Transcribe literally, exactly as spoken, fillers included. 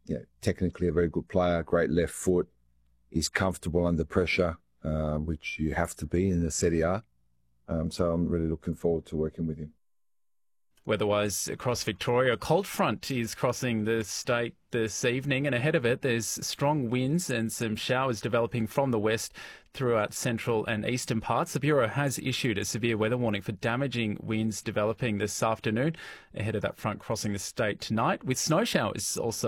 you know, technically a very good player, great left foot. He's comfortable under pressure, uh, which you have to be in the Serie A. Um, so I'm really looking forward to working with him. Weather-wise across Victoria, a cold front is crossing the state this evening, and ahead of it there's strong winds and some showers developing from the west throughout central and eastern parts. The Bureau has issued a severe weather warning for damaging winds developing this afternoon ahead of that front crossing the state tonight, with snow showers also